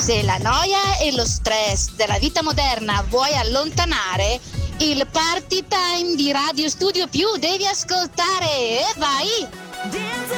Se la noia e lo stress della vita moderna vuoi allontanare, il Party Time di Radio Studio Più devi ascoltare e vai!